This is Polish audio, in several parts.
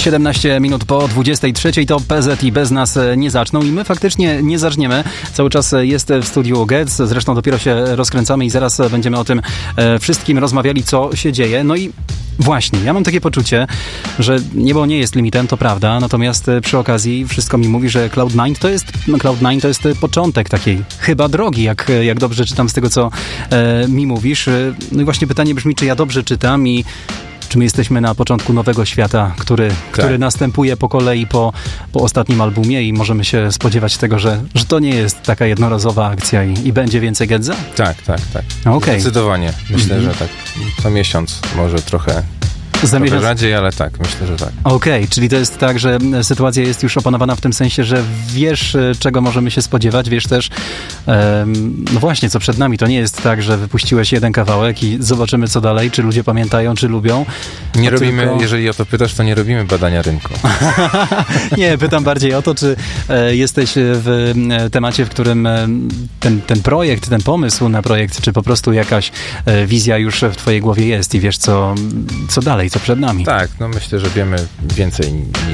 17 minut po 23 to PZ i bez nas nie zaczną i my faktycznie nie zaczniemy. Cały czas jest w studiu Getz, zresztą dopiero się rozkręcamy i zaraz będziemy o tym wszystkim rozmawiali, co się dzieje. No i właśnie, ja mam takie poczucie, że niebo nie jest limitem, to prawda, natomiast przy okazji wszystko mi mówi, że Cloud9 to jest początek takiej chyba drogi, jak dobrze czytam z tego, co mi mówisz. No i właśnie pytanie brzmi, czy ja dobrze czytam i czy my jesteśmy na początku nowego świata, który następuje po kolei po ostatnim albumie i możemy się spodziewać tego, że to nie jest taka jednorazowa akcja i będzie więcej Gedza? Tak. Okay. Zdecydowanie. Myślę, że tak co miesiąc, może trochę rzadziej, ale tak, myślę, że tak. Okej, czyli to jest tak, że sytuacja jest już opanowana w tym sensie, że wiesz, czego możemy się spodziewać, wiesz też, no właśnie, co przed nami. To nie jest tak, że wypuściłeś jeden kawałek i zobaczymy, co dalej, czy ludzie pamiętają, czy lubią. Nie robimy, jeżeli o to pytasz, to nie robimy badania rynku. Nie, pytam bardziej o to, czy jesteś w temacie, w którym ten projekt, ten pomysł na projekt, czy po prostu jakaś wizja już w twojej głowie jest i wiesz, co dalej, co przed nami. Tak, no myślę, że wiemy więcej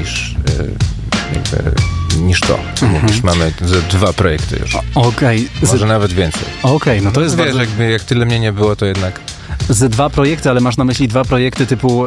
niż to. Niż mamy dwa projekty już. Okej. Może nawet więcej. Okej, no to jest wiesz, jak tyle mnie nie było, to jednak... Z dwa projekty, ale masz na myśli dwa projekty typu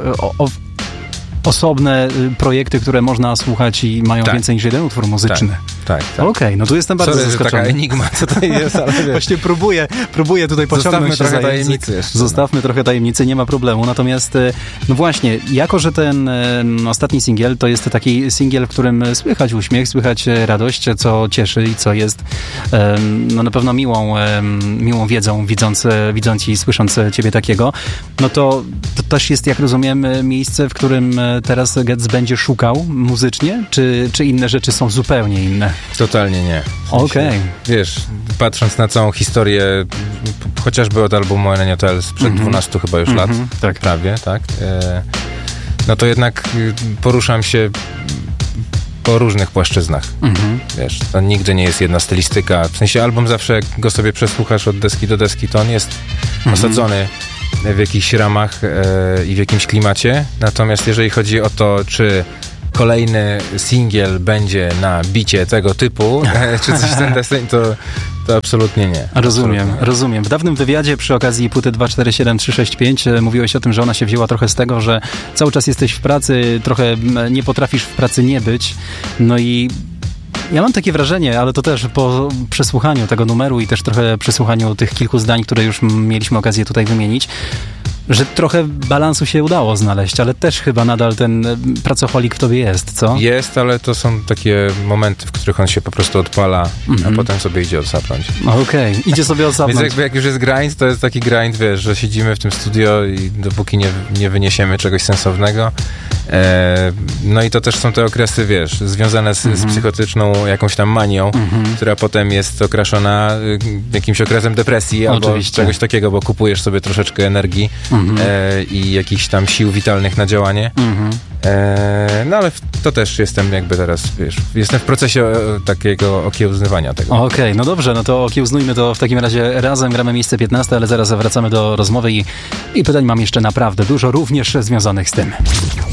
osobne projekty, które można słuchać i mają więcej niż jeden utwór muzyczny. Tak. Okej, no tu jestem bardzo zaskoczony. Taka enigma tutaj jest, ale wiesz. Właśnie próbuję tutaj pociągnąć się za tajemnicy jeszcze. Zostawmy trochę tajemnicy, nie ma problemu. Natomiast, no właśnie, jako że ten ostatni singiel to jest taki singiel, w którym słychać uśmiech, słychać radość, co cieszy i co jest no na pewno miłą wiedzą, widząc i słysząc ciebie takiego, no to też jest, jak rozumiem, miejsce, w którym teraz Getz będzie szukał muzycznie, czy inne rzeczy są zupełnie inne? Totalnie nie. Okej. Wiesz, patrząc na całą historię, chociażby od albumu Eneniotel sprzed 12 chyba już lat, tak. Prawie, tak? No to jednak poruszam się po różnych płaszczyznach. Wiesz, to nigdy nie jest jedna stylistyka. W sensie album zawsze, jak go sobie przesłuchasz od deski do deski, to on jest osadzony w jakichś ramach i w jakimś klimacie. Natomiast jeżeli chodzi o to, czy kolejny singiel będzie na bicie tego typu, czy coś ten deseń, to absolutnie nie. Rozumiem. W dawnym wywiadzie przy okazji płyty 247365 mówiłeś o tym, że ona się wzięła trochę z tego, że cały czas jesteś w pracy, trochę nie potrafisz w pracy nie być. No i ja mam takie wrażenie, ale to też po przesłuchaniu tego numeru i też trochę przesłuchaniu tych kilku zdań, które już mieliśmy okazję tutaj wymienić, że trochę balansu się udało znaleźć, ale też chyba nadal ten pracoholik w tobie jest, co? Jest, ale to są takie momenty, w których on się po prostu odpala, a potem sobie idzie odsapnąć. Okej, idzie sobie odsapnąć. Więc jak już jest grind, to jest taki grind, wiesz, że siedzimy w tym studio i dopóki nie wyniesiemy czegoś sensownego. No i to też są te okresy, wiesz, związane z psychotyczną jakąś tam manią, która potem jest okraszona jakimś okresem depresji albo czegoś takiego, bo kupujesz sobie troszeczkę energii i jakichś tam sił witalnych na działanie. No ale to też jestem jakby teraz, wiesz, jestem w procesie takiego okiełznywania tego. Okej, no dobrze, no to okiełznujmy to w takim razie razem, gramy miejsce 15, ale zaraz wracamy do rozmowy i pytań mam jeszcze naprawdę dużo, również związanych z tym.